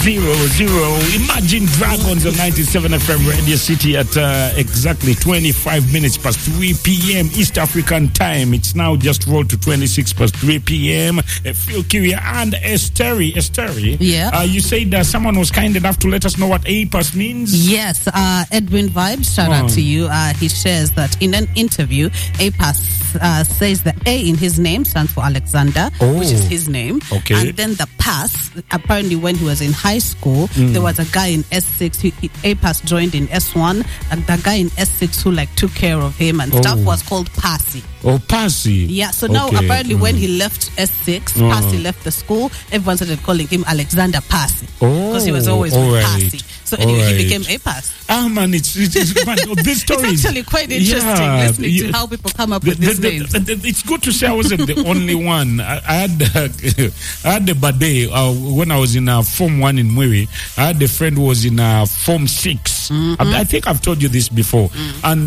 Imagine Dragons on 97 FM Radio City at exactly 25 minutes past 3 p.m. East African time. It's now just rolled to 26 past 3 p.m. Phil Kiria and Esteri. Yeah. You said someone was kind enough to let us know what APAS means? Yes. Edwin Vibes, shout out to you. He shares that in an interview, APAS says the A in his name stands for Alexander, which is his name. Okay. And then the PAS, apparently when he was in high school, there was a guy in S6, APAS joined in S1, and the guy in S6 who took care of him and stuff was called Passy. Oh, Passy. Yeah, so now apparently when he left S6, Passy left the school, everyone started calling him Alexander Passy. Because he was always with Passy. So anyway, he became APAS. Man, it's fun. This story it's actually quite interesting listening to how people come up with these names. It's good to say I wasn't the only one. I had a bad day when I was in Form 1 in Mwiri. I had a friend who was in Form 6. I think I've told you this before. And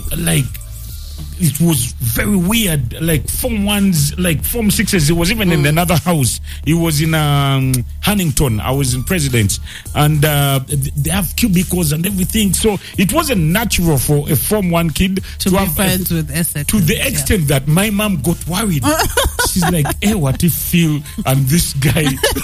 it was very weird. Form 1's, Form 6's, he was even in another house. He was in Huntington. I was in President's. And they have cubicles and everything. So it wasn't natural for a Form 1 kid to be friends with Essex. To the extent that my mom got worried. She's like, hey, what if Phil and this guy?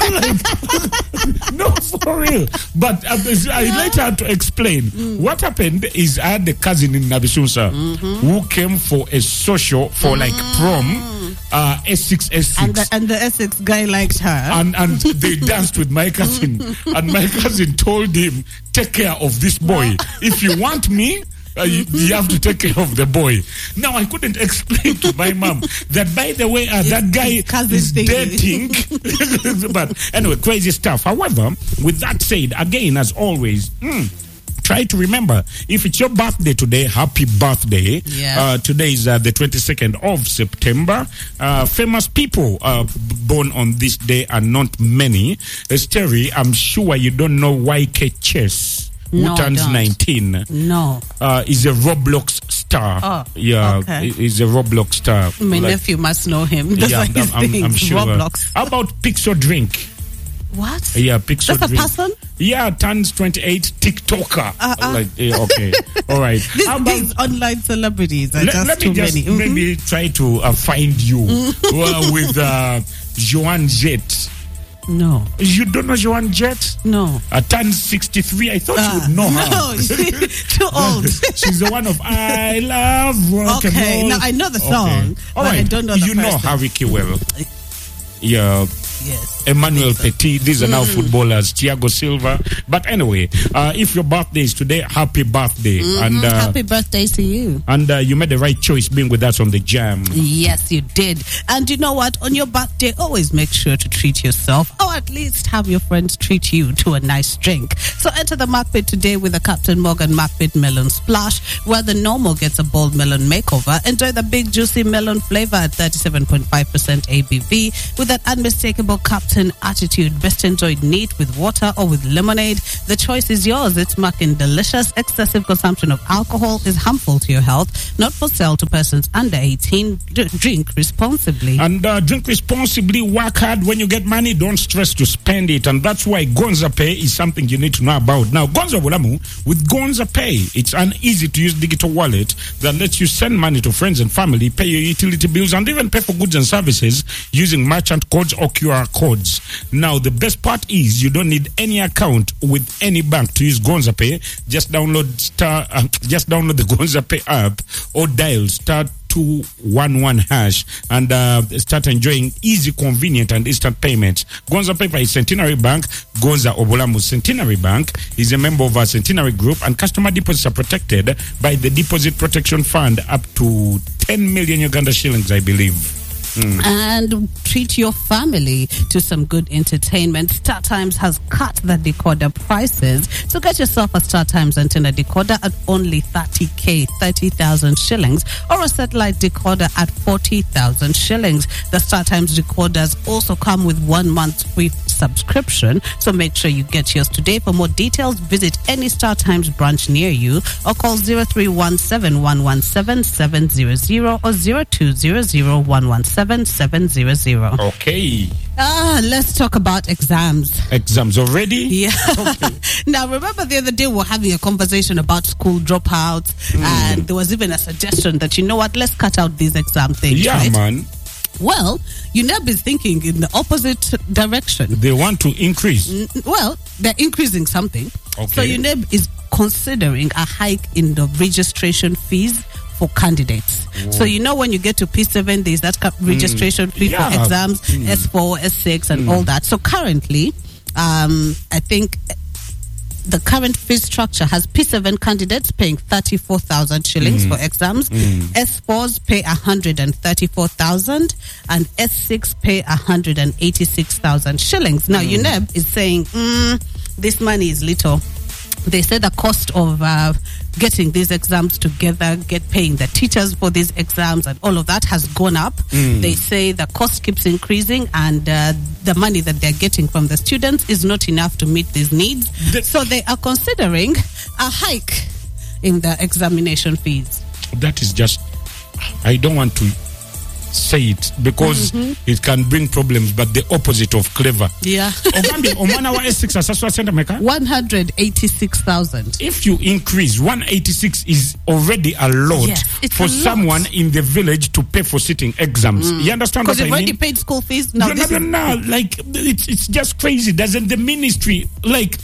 No, for real. But I later had to explain. What happened is I had a cousin in Nabisunsa who came for a social for prom, S6. And the Essex guy liked her. And they danced with my cousin. And my cousin told him, take care of this boy. If you want me, you have to take care of the boy. Now, I couldn't explain to my mom that, by the way, that guy is dating. But anyway, crazy stuff. However, with that said, again, as always, try to remember, if it's your birthday today, happy birthday. Yeah. Today is the 22nd of September. Famous people born on this day are not many. Esteri, I'm sure you don't know YK Chess. Who turns 19? No. Is a Roblox star. Oh, yeah, okay. He's a Roblox star. My nephew must know him. That's I'm sure. Roblox. How about Pixel Drink? What? Yeah, Pixel That's Drink. a person? Yeah, turns 28, TikToker. Okay, all right. These online celebrities are just too many. Maybe try to find you with Joan Jett. No. You don't know Joan Jett? No. Turns 63. I thought you would know her. No, too old. She's the one of I Love Rock and Roll. Okay, now I know the song, All but right. I don't know the person. know Harry Kewell. Yeah. Yes. Emmanuel Petit. These are now footballers. Thiago Silva. But anyway, if your birthday is today, happy birthday. And happy birthday to you. And you made the right choice being with us on the Jam. Yes, you did. And you know what? On your birthday, always make sure to treat yourself, or at least have your friends treat you to a nice drink. So enter the Mark Pit today with the Captain Morgan Mark Pit Melon Splash, where the normal gets a bold melon makeover. Enjoy the big juicy melon flavor at 37.5% ABV with that unmistakable Captain attitude. Best enjoyed neat with water or with lemonade. The choice is yours. It's Markin delicious. Excessive consumption of alcohol is harmful to your health. Not for sale to persons under 18. Drink responsibly. And drink responsibly. Work hard. When you get money, don't stress to spend it. And that's why Gonza Pay is something you need to know about. Now, Gonza Bulamu, with Gonza Pay, it's an easy-to-use digital wallet that lets you send money to friends and family, pay your utility bills, and even pay for goods and services using merchant codes or QR codes. Now, the best part is you don't need any account with any bank to use Gonza Pay. Just download the Gonza Pay app or dial *211# and start enjoying easy, convenient, and instant payments. Gonza Pay is Centenary Bank. Gonza Obolamu Centenary Bank is a member of our Centenary Group, and customer deposits are protected by the Deposit Protection Fund up to 10 million Uganda shillings, I believe. And treat your family to some good entertainment. Star Times has cut the decoder prices. So get yourself a Star Times antenna decoder at only 30,000 shillings, or a satellite decoder at 40,000 shillings. The Star Times decoders also come with 1 month's free subscription. So make sure you get yours today. For more details, visit any Star Times branch near you or call 0317 117 700 or 0200 117 7700. Okay. Let's talk about exams. Exams already? Yeah. Okay. Now, remember the other day we were having a conversation about school dropouts, and there was even a suggestion that, you know what, let's cut out these exam things. Yeah, right? man. Well, UNEB is thinking in the opposite direction. They want to increase. Well, they're increasing something. Okay. So UNEB is considering a hike in the registration fees for candidates. So you know when you get to P7, there's that registration fee for exams, S4, S6, and all that. So currently, I think the current fee structure has P7 candidates paying 34,000 shillings for exams, S4s pay 134,000, and S6 pay 186,000 shillings. Now UNEB is saying this money is little. They say the cost of getting these exams together, paying the teachers for these exams and all of that has gone up. They say the cost keeps increasing, and the money that they're getting from the students is not enough to meet these needs. So they are considering a hike in the examination fees. That is just, I don't want to say it because it can bring problems, but the opposite of clever. Yeah. 186,000. If you increase, 186 is already a lot for someone in the village to pay for sitting exams. You understand what I mean? Because you've already paid school fees. Now like it's just crazy. Doesn't the ministry like?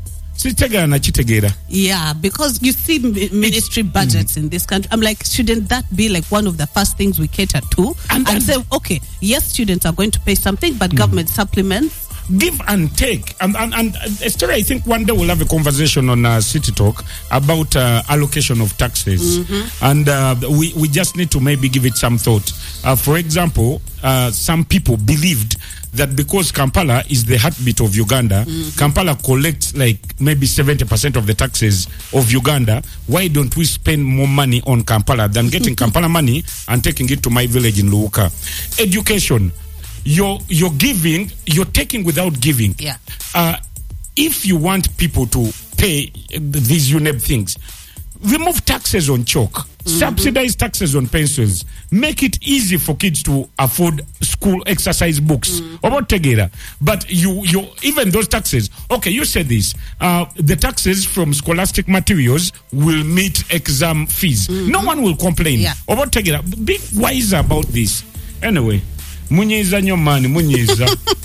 Yeah, because you see ministry budgets in this country. I'm like, shouldn't that be like one of the first things we cater to? And say, okay, yes, students are going to pay something, but government supplements. Give and take. And Esther, I think one day we'll have a conversation on City Talk about allocation of taxes. And we just need to maybe give it some thought. For example, some people believed that because Kampala is the heartbeat of Uganda, Kampala collects like maybe 70% of the taxes of Uganda. Why don't we spend more money on Kampala than getting Kampala money and taking it to my village in Luuka? Education. You're giving, you're taking without giving. Yeah. If you want people to pay these UNEB things, remove taxes on chalk, subsidize taxes on pencils, make it easy for kids to afford school exercise books. But you even those taxes, okay, you said this, the taxes from scholastic materials will meet exam fees. No one will complain. Be wiser about this. Anyway, munyiza nyo mani, munyiza.